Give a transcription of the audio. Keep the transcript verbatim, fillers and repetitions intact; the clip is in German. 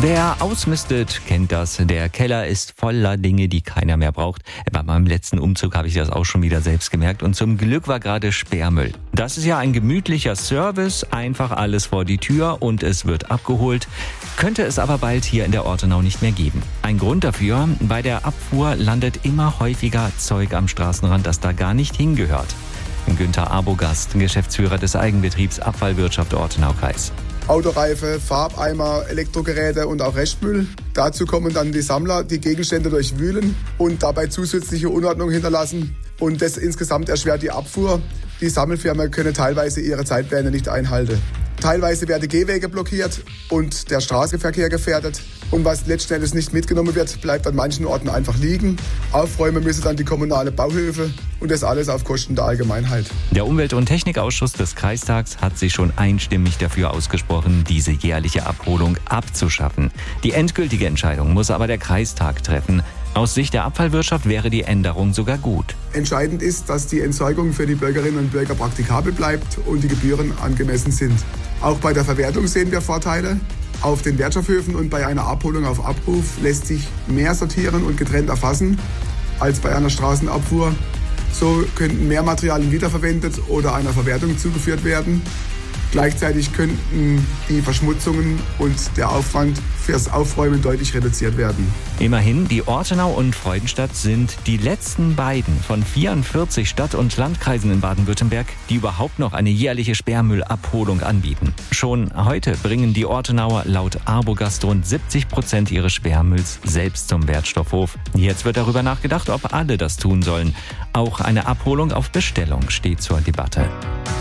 Wer ausmistet, kennt das. Der Keller ist voller Dinge, die keiner mehr braucht. Bei meinem letzten Umzug habe ich das auch schon wieder selbst gemerkt. Und zum Glück war gerade Sperrmüll. Das ist ja ein gemütlicher Service. Einfach alles vor die Tür und es wird abgeholt. Könnte es aber bald hier in der Ortenau nicht mehr geben. Ein Grund dafür: bei der Abfuhr landet immer häufiger Zeug am Straßenrand, das da gar nicht hingehört. Günther Arbogast, Geschäftsführer des Eigenbetriebs Abfallwirtschaft Ortenaukreis. Autoreife, Farbeimer, Elektrogeräte und auch Restmüll. Dazu kommen dann die Sammler, die Gegenstände durchwühlen und dabei zusätzliche Unordnung hinterlassen. Und das insgesamt erschwert die Abfuhr. Die Sammelfirmen können teilweise ihre Zeitpläne nicht einhalten. Teilweise werden Gehwege blockiert und der Straßenverkehr gefährdet. Und was letzten Endes nicht mitgenommen wird, bleibt an manchen Orten einfach liegen. Aufräumen müssen dann die kommunale Bauhöfe und das alles auf Kosten der Allgemeinheit. Der Umwelt- und Technikausschuss des Kreistags hat sich schon einstimmig dafür ausgesprochen, diese jährliche Abholung abzuschaffen. Die endgültige Entscheidung muss aber der Kreistag treffen. Aus Sicht der Abfallwirtschaft wäre die Änderung sogar gut. Entscheidend ist, dass die Entsorgung für die Bürgerinnen und Bürger praktikabel bleibt und die Gebühren angemessen sind. Auch bei der Verwertung sehen wir Vorteile. Auf den Wertstoffhöfen und bei einer Abholung auf Abruf lässt sich mehr sortieren und getrennt erfassen als bei einer Straßenabfuhr. So könnten mehr Materialien wiederverwendet oder einer Verwertung zugeführt werden. Gleichzeitig könnten die Verschmutzungen und der Aufwand fürs Aufräumen deutlich reduziert werden. Immerhin, die Ortenau und Freudenstadt sind die letzten beiden von vierundvierzig Stadt- und Landkreisen in Baden-Württemberg, die überhaupt noch eine jährliche Sperrmüllabholung anbieten. Schon heute bringen die Ortenauer laut Arbogast rund siebzig Prozent ihres Sperrmülls selbst zum Wertstoffhof. Jetzt wird darüber nachgedacht, ob alle das tun sollen. Auch eine Abholung auf Bestellung steht zur Debatte.